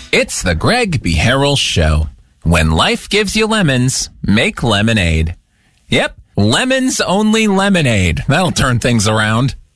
It's the Greg B. Harrell Show. When life gives you lemons, make lemonade. Yep, lemons only lemonade. That'll turn things around.